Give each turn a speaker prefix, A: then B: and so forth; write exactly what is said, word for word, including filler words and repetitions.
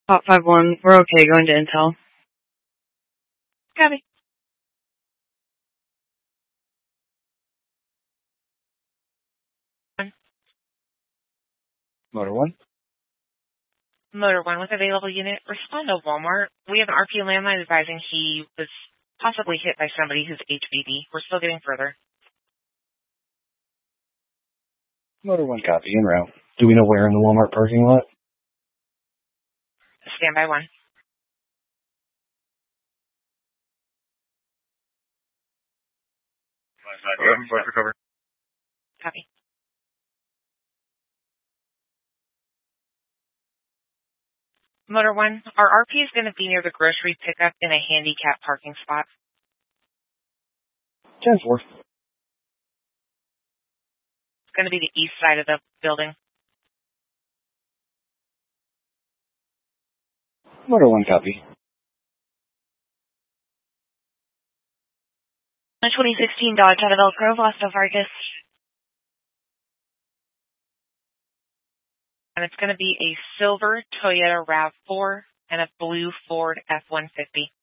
A: Top five one, we're okay going to Intel.
B: Copy.
C: Motor one.
B: Motor one with available unit. Respond to Walmart. We have an R P landline advising he was possibly hit by somebody who's H B D. We're still getting further.
C: Motor one copy, en route. Do we know where in the Walmart parking lot?
B: Standby one.
D: Recover.
B: Copy. Motor one, our R P is going to be near the grocery pickup in a handicap parking spot.
C: ten four.
B: It's going to be the east side of the building.
C: Motor one copy.
E: twenty sixteen Dodge out of Elk Grove, lost of Vargas.
B: And it's going to be a silver Toyota RAV four and a blue Ford F one fifty.